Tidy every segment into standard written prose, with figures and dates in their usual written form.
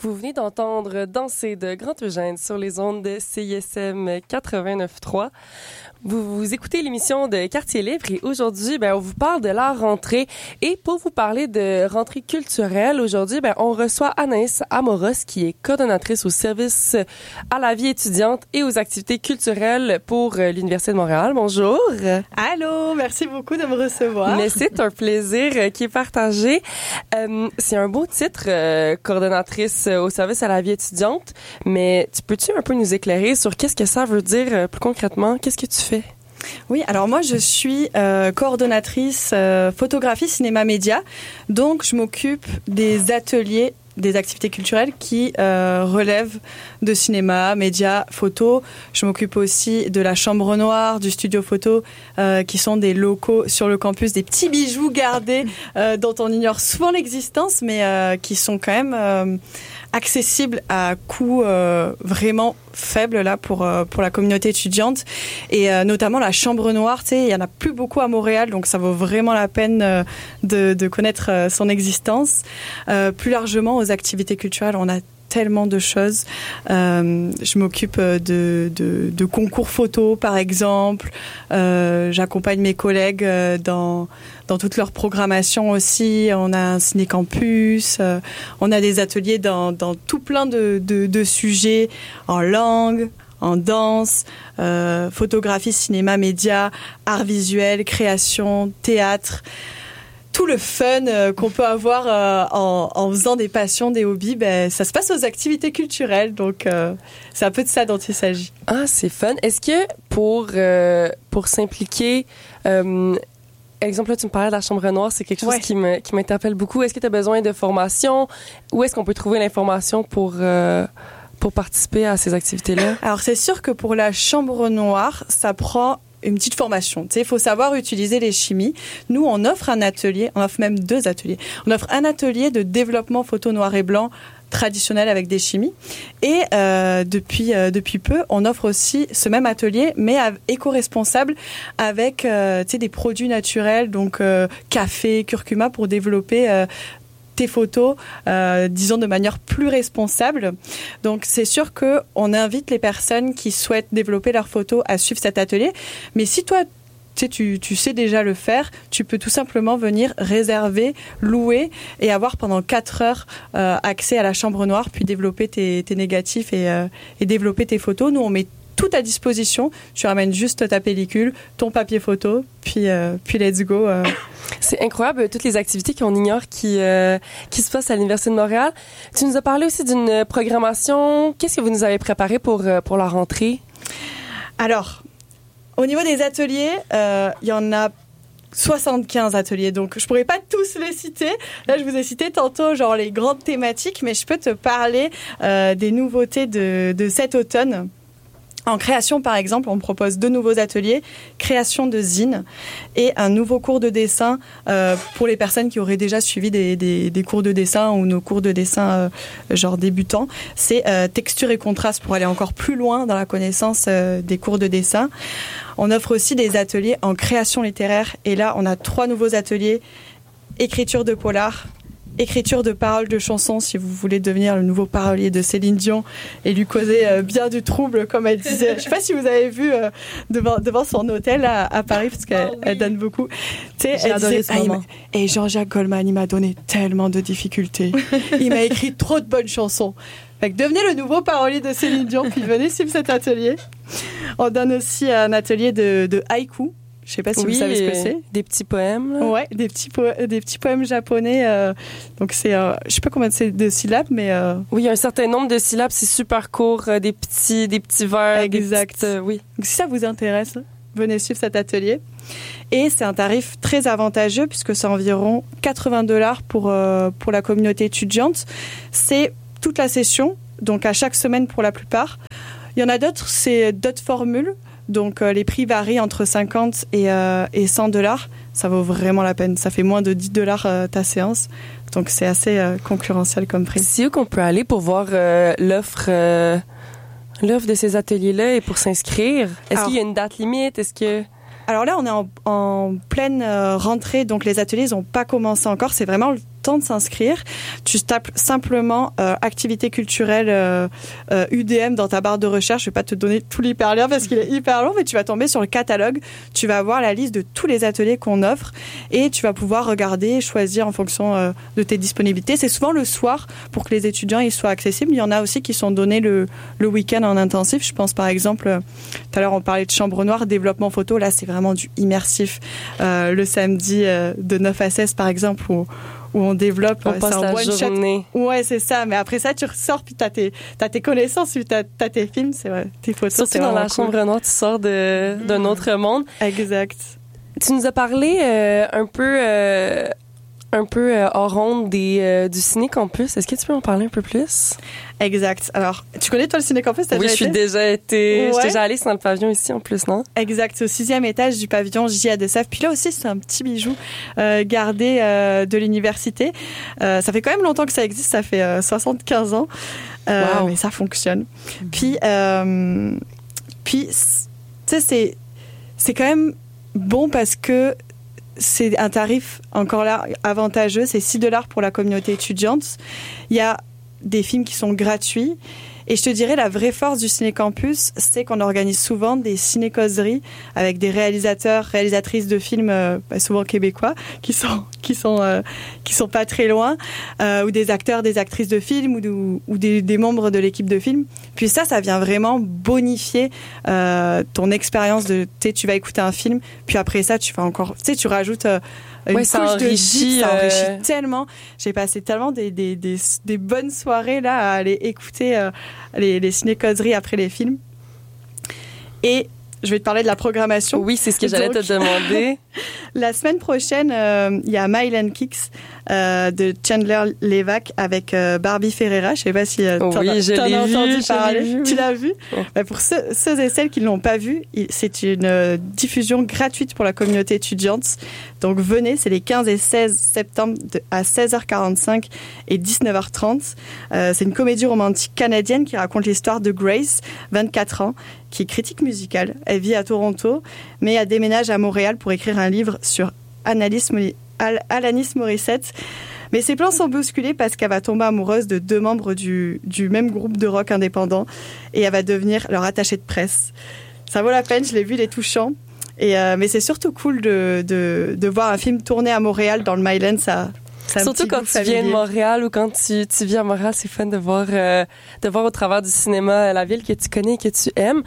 Vous venez d'entendre Danser de Grand Eugène sur les ondes de CISM 89.3. Vous écoutez l'émission de Quartier Libre et aujourd'hui, on vous parle de la rentrée. Et pour vous parler de rentrée culturelle, aujourd'hui, on reçoit Anaïs Amoros, qui est coordonnatrice au service à la vie étudiante et aux activités culturelles pour l'Université de Montréal. Bonjour. Allô, merci beaucoup de me recevoir. Mais c'est un plaisir qui est partagé. C'est un beau titre, coordonnatrice au service à la vie étudiante, mais peux-tu un peu nous éclairer sur qu'est-ce que ça veut dire plus concrètement? Qu'est-ce que tu fais? Oui, alors moi je suis coordonnatrice photographie, cinéma, média, donc je m'occupe des ateliers, des activités culturelles qui relèvent de cinéma, médias, photo. Je m'occupe aussi de la chambre noire, du studio photo, qui sont des locaux sur le campus, des petits bijoux gardés dont on ignore souvent l'existence, mais qui sont quand même accessibles à coût vraiment faible là pour la communauté étudiante, et notamment la chambre noire, tu sais, il y en a plus beaucoup à Montréal, donc ça vaut vraiment la peine de connaître son existence. Plus largement, aux activités culturelles, on a tellement de choses. Je m'occupe de concours photo, par exemple. J'accompagne mes collègues dans toute leur programmation aussi. On a un ciné-campus. On a des ateliers dans tout plein de sujets, en langue, en danse, photographie, cinéma, média, art visuel, création, théâtre. Tout le fun qu'on peut avoir en faisant des passions, des hobbies, ça se passe aux activités culturelles. Donc, c'est un peu de ça dont il s'agit. Ah, c'est fun. Est-ce que pour s'impliquer, exemple, là, tu me parlais de la chambre noire, c'est quelque chose qui m'interpelle beaucoup. Est-ce que tu as besoin de formation? Où est-ce qu'on peut trouver l'information pour participer à ces activités-là? Alors, c'est sûr que pour la chambre noire, ça prend une petite formation. Tu sais, il faut savoir utiliser les chimies. Nous, on offre un atelier, on offre même 2 ateliers. On offre un atelier de développement photo noir et blanc traditionnel avec des chimies. Et depuis peu, on offre aussi ce même atelier, mais éco-responsable avec des produits naturels, donc café, curcuma, pour développer tes photos, disons de manière plus responsable. Donc, c'est sûr qu'on invite les personnes qui souhaitent développer leurs photos à suivre cet atelier. Mais si toi, tu sais déjà le faire, tu peux tout simplement venir réserver, louer et avoir pendant 4 heures accès à la chambre noire, puis développer tes négatifs et développer tes photos. Nous, on met tout à disposition. Tu ramènes juste ta pellicule, ton papier photo, puis let's go. C'est incroyable, toutes les activités qu'on ignore qui se passent à l'Université de Montréal. Tu nous as parlé aussi d'une programmation. Qu'est-ce que vous nous avez préparé pour la rentrée? Alors, au niveau des ateliers, il y en a 75 ateliers, donc je pourrais pas tous les citer. Là, je vous ai cité tantôt genre les grandes thématiques, mais je peux te parler des nouveautés de cet automne. En création, par exemple, on propose 2 nouveaux ateliers, création de zine et un nouveau cours de dessin pour les personnes qui auraient déjà suivi des cours de dessin ou nos cours de dessin genre débutants. C'est texture et contraste pour aller encore plus loin dans la connaissance des cours de dessin. On offre aussi des ateliers en création littéraire et là, on a 3 nouveaux ateliers, écriture de polar, écriture de paroles de chansons, si vous voulez devenir le nouveau parolier de Céline Dion et lui causer bien du trouble, comme elle disait. Je ne sais pas si vous avez vu devant son hôtel à Paris, parce qu'elle donne beaucoup. J'ai adoré ce moment. Et Jean-Jacques Goldman, il m'a donné tellement de difficultés. Il m'a écrit trop de bonnes chansons. Fait que devenez le nouveau parolier de Céline Dion, puis venez suivre cet atelier. On donne aussi un atelier de haïku. Je sais pas si vous savez ce que c'est. Des petits poèmes. Là. Ouais, des petits poèmes japonais. Donc c'est, je sais pas combien de syllabes, mais. Oui, il y a un certain nombre de syllabes. C'est super court, des petits vers. Exact. Oui. Donc, si ça vous intéresse, venez suivre cet atelier. Et c'est un tarif très avantageux puisque c'est environ $80 pour la communauté étudiante. C'est toute la session, donc à chaque semaine pour la plupart. Il y en a d'autres, c'est d'autres formules. Donc, les prix varient entre 50 et $100. Ça vaut vraiment la peine. Ça fait moins de $10 ta séance. Donc, c'est assez concurrentiel comme prix. C'est où qu'on peut aller pour voir l'offre de ces ateliers-là et pour s'inscrire? Est-ce qu'il y a une date limite? Alors là, on est en pleine rentrée. Donc, les ateliers n'ont pas commencé encore. C'est vraiment le important de s'inscrire. Tu tapes simplement activité culturelle UDM dans ta barre de recherche. Je vais pas te donner tout l'hyperlien parce qu'il est hyper long, mais tu vas tomber sur le catalogue. Tu vas avoir la liste de tous les ateliers qu'on offre et tu vas pouvoir regarder, choisir en fonction de tes disponibilités. C'est souvent le soir pour que les étudiants ils soient accessibles. Il y en a aussi qui sont donnés le week-end en intensif. Je pense par exemple, tout à l'heure on parlait de chambre noire, développement photo. Là, c'est vraiment du immersif. Le samedi de 9 à 16 par exemple où on développe. On passe la journée. Ouais, c'est ça. Mais après ça, tu ressors puis t'as tes connaissances, puis t'as tes films, c'est vrai, tes photos. Surtout dans la chambre noire, tu sors d'un autre monde. Exact. Tu nous as parlé un peu hors onde du Ciné Campus. Est-ce que tu peux en parler un peu plus? Exact. Alors, tu connais toi le Ciné Campus? Oui, je suis déjà été. Ouais. Je suis déjà allée dans le pavillon ici en plus, non? Exact. C'est au 6e étage du pavillon J.A. de Sèvres. Puis là aussi, c'est un petit bijou gardé de l'université. Ça fait quand même longtemps que ça existe. Ça fait 75 ans. Wow. Mais ça fonctionne. Puis, tu sais, c'est quand même bon parce que c'est un tarif encore là avantageux, c'est $6 pour la communauté étudiante. Il y a des films qui sont gratuits. Et je te dirais, la vraie force du Ciné Campus, c'est qu'on organise souvent des ciné-causeries avec des réalisateurs, réalisatrices de films, souvent québécois, qui sont pas très loin, ou des acteurs, des actrices de films, ou des membres de l'équipe de film. Puis ça vient vraiment bonifier ton expérience de, tu vas écouter un film, puis après ça, tu vas encore, tu rajoutes une couche de vie, ça enrichit tellement. J'ai passé tellement des bonnes soirées là à aller écouter les ciné-causeries après les films. Et je vais te parler de la programmation. Oui, c'est ce que j'allais te demander. La semaine prochaine, il y a Mile and Kicks de Chandler Levac avec Barbie Ferreira. Je ne sais pas si t'en as entendu parler. Tu l'as vu? Ouais. Pour ceux et celles qui ne l'ont pas vu, c'est une diffusion gratuite pour la communauté étudiante. Donc venez, c'est les 15 et 16 septembre à 16h45 et 19h30. C'est une comédie romantique canadienne qui raconte l'histoire de Grace, 24 ans, qui est critique musicale. Elle vit à Toronto, mais elle déménage à Montréal pour écrire un livre sur Alanis Morissette. Mais ses plans sont bousculés parce qu'elle va tomber amoureuse de 2 membres du même groupe de rock indépendant et elle va devenir leur attachée de presse. Ça vaut la peine, je l'ai vu, il est touchant. Mais c'est surtout cool de voir un film tourné à Montréal dans le Myland, ça. Surtout quand tu viens de Montréal ou quand tu vis à Montréal, c'est fun de voir au travers du cinéma la ville que tu connais et que tu aimes.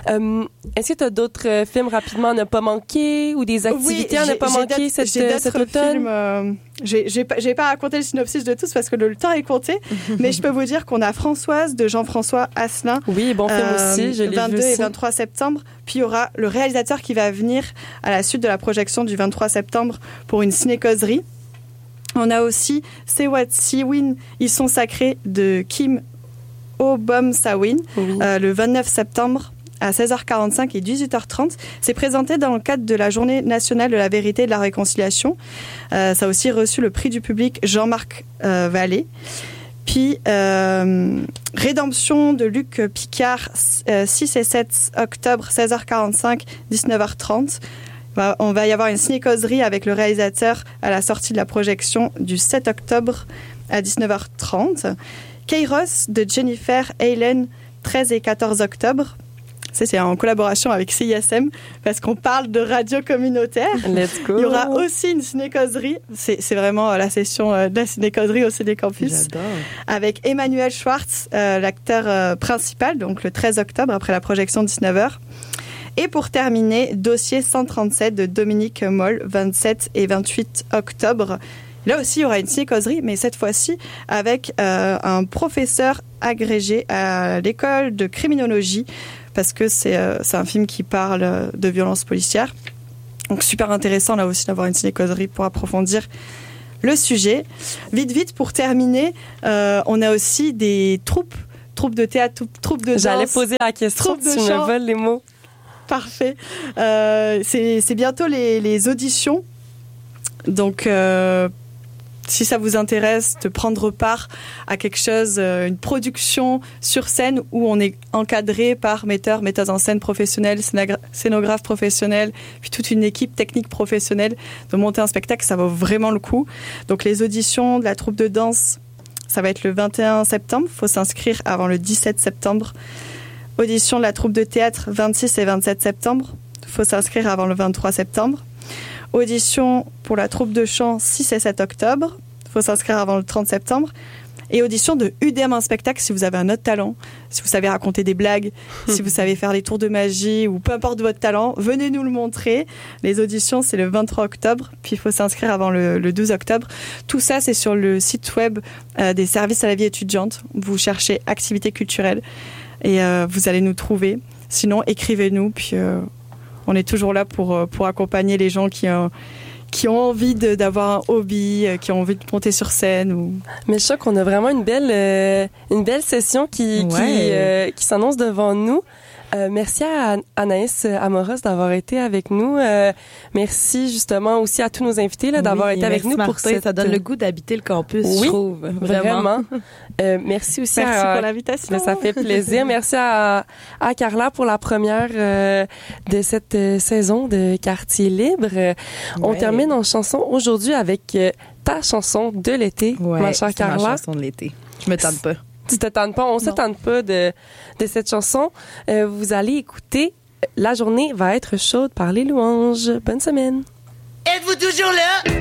Est-ce que tu as d'autres films rapidement à ne pas manquer ou des activités à ne pas manquer cet automne? J'ai pas raconté le synopsis de tous parce que le temps est compté, mais je peux vous dire qu'on a Françoise de Jean-François Asselin. Oui, bon film aussi, je l'ai vu 22 aussi. Et 23 septembre. Puis il y aura le réalisateur qui va venir à la suite de la projection du 23 septembre pour une ciné-causerie. On a aussi Say What Siwin, Ils sont sacrés de Kim Obom-Sawin, le 29 septembre à 16h45 et 18h30. C'est présenté dans le cadre de la Journée nationale de la vérité et de la réconciliation. Ça a aussi reçu le prix du public Jean-Marc Vallée. Puis Rédemption de Luc Picard, 6 et 7 octobre, 16h45, 19h30. On va y avoir une ciné-causerie avec le réalisateur à la sortie de la projection du 7 octobre à 19h30. Kairos de Jennifer Halen, 13 et 14 octobre. Ça, c'est en collaboration avec CISM parce qu'on parle de radio communautaire. Let's go. Il y aura aussi une ciné-causerie. C'est vraiment la session de la ciné-causerie au Ciné Campus. J'adore. Avec Emmanuel Schwartz, l'acteur principal, donc le 13 octobre après la projection de 19h. Et pour terminer, Dossier 137 de Dominique Moll, 27 et 28 octobre. Là aussi, il y aura une ciné-causerie, mais cette fois-ci avec un professeur agrégé à l'école de criminologie, parce que c'est un film qui parle de violences policières. Donc super intéressant là aussi d'avoir une ciné-causerie pour approfondir le sujet. Vite, pour terminer, on a aussi des troupes de théâtre, troupes de danse. J'allais poser la question, tu me voles les mots. Parfait. C'est bientôt les auditions. Donc, si ça vous intéresse de prendre part à quelque chose, une production sur scène où on est encadré par metteurs en scène professionnels, scénographes professionnels, puis toute une équipe technique professionnelle, de monter un spectacle, ça vaut vraiment le coup. Donc les auditions de la troupe de danse, ça va être le 21 septembre. Il faut s'inscrire avant le 17 septembre. Audition de la troupe de théâtre, 26 et 27 septembre. Il faut s'inscrire avant le 23 septembre. Audition pour la troupe de chant 6 et 7 octobre. Il faut s'inscrire avant le 30 septembre. Et audition de UDEM un spectacle si vous avez un autre talent, si vous savez raconter des blagues, si vous savez faire des tours de magie ou peu importe votre talent, venez nous le montrer. Les auditions, c'est le 23 octobre, puis il faut s'inscrire avant le 12 octobre. Tout ça, c'est sur le site web des services à la vie étudiante. Vous cherchez activités culturelles et vous allez nous trouver. Sinon, écrivez-nous, puis on est toujours là pour accompagner les gens qui ont envie d'avoir un hobby, qui ont envie de monter sur scène. Mais je crois qu'on a vraiment une belle session qui s'annonce devant nous. Merci à Anaïs Amoros d'avoir été avec nous. Merci justement aussi à tous nos invités d'avoir été avec nous. Martin, ça donne le goût d'habiter le campus, je trouve. Vraiment. Merci aussi pour l'invitation. Ça fait plaisir. Merci à Carla pour la première de cette saison de Quartier Libre. On termine en chanson aujourd'hui avec ta chanson de l'été, ma chère Carla. Ma chanson de l'été. Je me tente pas. Tu te tentes pas, on se tente pas de cette chanson. Vous allez écouter La journée va être chaude par les louanges. Bonne semaine. Êtes-vous toujours là?